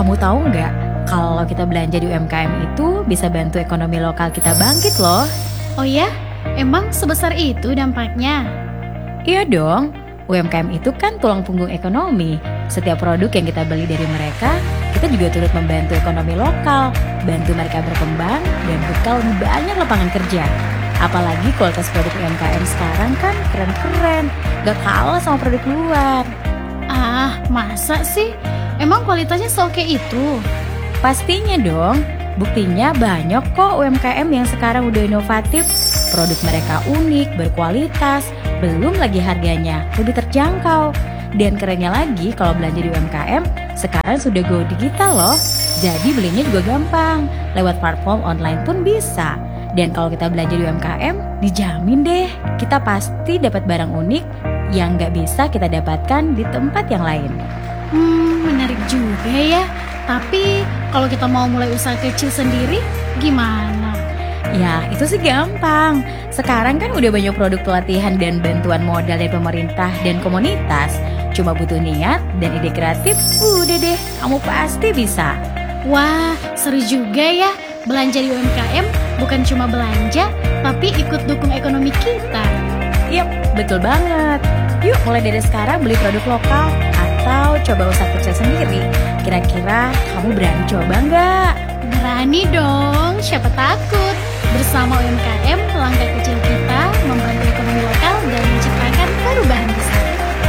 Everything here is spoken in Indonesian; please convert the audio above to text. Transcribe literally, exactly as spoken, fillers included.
kamu tahu nggak kalau kita belanja di U M K M itu bisa bantu ekonomi lokal kita bangkit loh. Oh ya? Emang sebesar itu dampaknya? Iya dong, U M K M itu kan tulang punggung ekonomi. Setiap produk yang kita beli dari mereka, kita juga turut membantu ekonomi lokal, bantu mereka berkembang, dan buka lebih banyak lapangan kerja. Apalagi kualitas produk U M K M sekarang kan keren-keren, gak kalah sama produk luar. Ah, masa sih? Emang kualitasnya seoke itu? Pastinya dong, buktinya banyak kok U M K M yang sekarang udah inovatif. Produk mereka unik, berkualitas, belum lagi harganya lebih terjangkau. Dan kerennya lagi kalau belanja di U M K M, sekarang sudah go digital loh. Jadi belinya juga gampang, lewat platform online pun bisa. Dan kalau kita belanja di U M K M, dijamin deh kita pasti dapat barang unik yang gak bisa kita dapatkan di tempat yang lain. Hmm, menarik juga ya. Tapi kalau kita mau mulai usaha kecil sendiri, gimana? Ya itu sih gampang. Sekarang kan udah banyak produk pelatihan dan bantuan modal dari pemerintah dan komunitas. Cuma butuh niat dan ide kreatif, udah deh kamu pasti bisa. Wah, seru juga ya. Belanja di U M K M bukan cuma belanja, tapi ikut dukung ekonomi kita. Yap, betul banget. Yuk mulai dari sekarang beli produk lokal atau coba usaha kecil sendiri. Kira-kira kamu berani coba nggak? Berani dong, siapa takut. Bersama U M K M, langkah kecil kita membantu ekonomi lokal dan menciptakan perubahan.